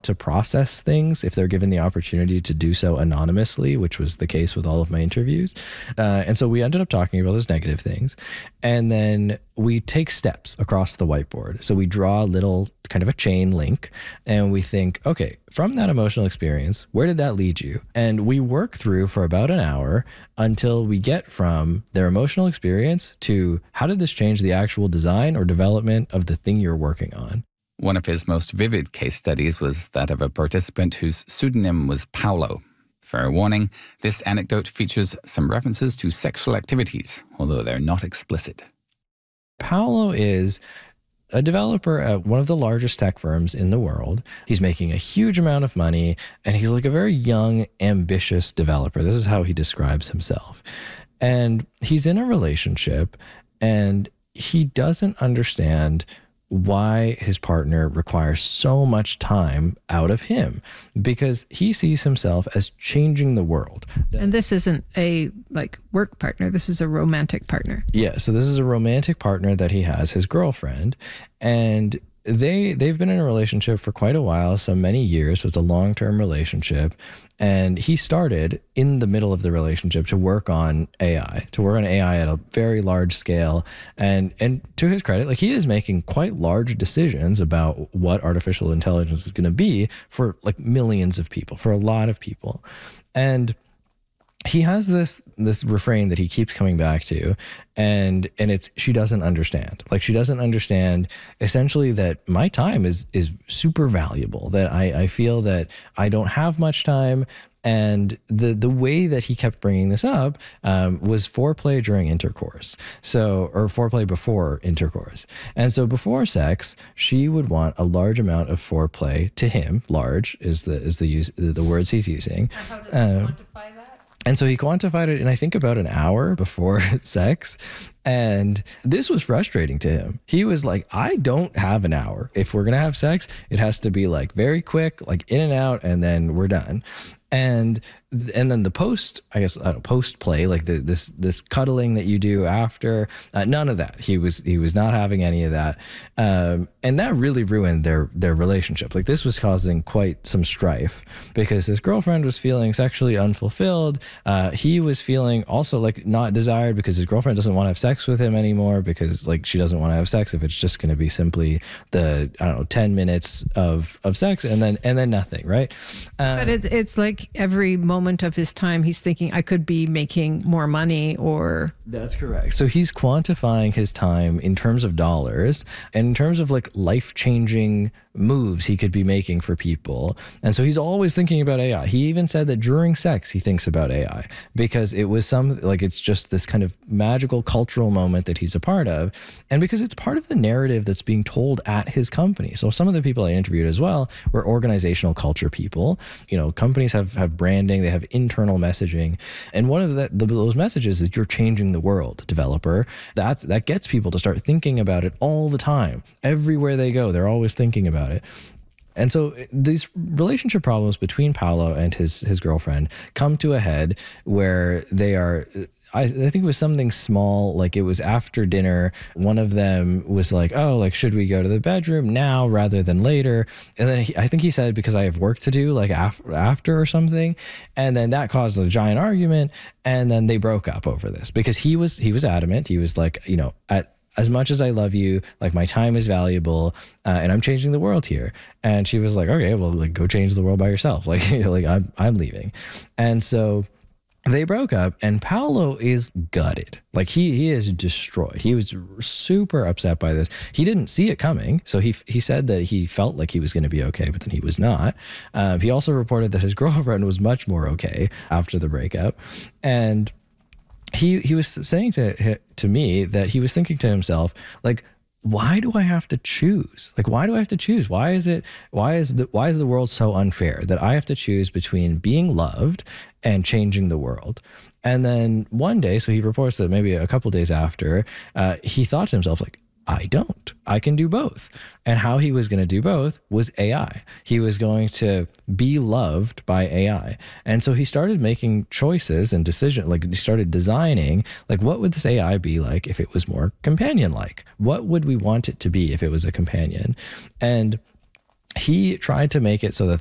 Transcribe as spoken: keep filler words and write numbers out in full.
to process things if they're given the opportunity to do so anonymously, which was the case with all of my interviews. Uh, and so we ended up talking about those negative things. And then we take steps across the whiteboard. So we draw a little kind of a chain link and we think, okay, from that emotional experience, where did that lead you? And we work through for about an hour until we get from their emotional experience to how did this change the actual design or development of the thing you're working on? One of his most vivid case studies was that of a participant whose pseudonym was Paolo. Fair warning, this anecdote features some references to sexual activities, although they're not explicit. Paolo is a developer at one of the largest tech firms in the world. He's making a huge amount of money, and he's like a very young, ambitious developer. This is how he describes himself. And he's in a relationship, and he doesn't understand why his partner requires so much time out of him, because he sees himself as changing the world. And this isn't a like work partner. This is a romantic partner. Yeah. So this is a romantic partner that he has, his girlfriend, and they, they've been in a relationship for quite a while, so many years. So it's a long-term relationship. And he started in the middle of the relationship to work on A I, to work on A I at a very large scale. And, and to his credit, like he is making quite large decisions about what artificial intelligence is going to be for like millions of people, for a lot of people. And he has this this refrain that he keeps coming back to, and and it's she doesn't understand. Like she doesn't understand essentially that my time is is super valuable, that I, I feel that I don't have much time. And the the way that he kept bringing this up um, was foreplay during intercourse, so or foreplay before intercourse. And so before sex, she would want a large amount of foreplay to him. Large is the is the use the words he's using. And how does he um, quantify that? And so he quantified it in, I think, about an hour before sex. And this was frustrating to him. He was like, I don't have an hour. If we're going to have sex, it has to be like very quick, like in and out, and then we're done. And and then the post, I guess, I don't know, post play, like the, this this cuddling that you do after, uh, none of that. He was he was not having any of that, um, and that really ruined their their relationship. Like this was causing quite some strife because his girlfriend was feeling sexually unfulfilled. Uh, he was feeling also like not desired because his girlfriend doesn't want to have sex with him anymore because like she doesn't want to have sex if it's just going to be simply the I don't know ten minutes of of sex and then and then nothing, right? Uh, but it's it's like every moment of his time he's thinking I could be making more money or that's correct. So he's quantifying his time in terms of dollars and in terms of like life-changing moves he could be making for people. And so he's always thinking about A I. He even said that during sex he thinks about A I because it was some like it's just this kind of magical cultural moment that he's a part of, and because it's part of the narrative that's being told at his company. So some of the people I interviewed as well were organizational culture people. You know, companies have have branding, they have internal messaging, and one of the, the, those messages is you're changing the world, developer. That's that gets people to start thinking about it all the time. Everywhere they go, they're always thinking about it. And so these relationship problems between Paolo and his his girlfriend come to a head where they are, I, I think it was something small, like it was after dinner. One of them was like, oh, like, should we go to the bedroom now rather than later? And then he, I think he said, because I have work to do, like af- after or something. And then that caused a giant argument. And then they broke up over this because he was, he was adamant. He was like, you know, at, as much as I love you, like my time is valuable, uh, and I'm changing the world here. And she was like, okay, well, like go change the world by yourself. Like, you know, like I'm, I'm leaving. And so they broke up, and Paolo is gutted. Like he he is destroyed. He was super upset by this. He didn't see it coming. So he he said that he felt like he was going to be okay, but then he was not. Um, he also reported that his girlfriend was much more okay after the breakup. And he he was saying to to me that he was thinking to himself, like, why do I have to choose? Like, why do I have to choose? Why is it, why is the, why is the world so unfair that I have to choose between being loved and changing the world? And then one day, so he reports that maybe a couple days after, uh, he thought to himself, like, I don't, I can do both. And how he was going to do both was A I. He was going to be loved by A I. And so he started making choices and decisions, like he started designing, like what would this A I be like if it was more companion-like? What would we want it to be if it was a companion? And he tried to make it so that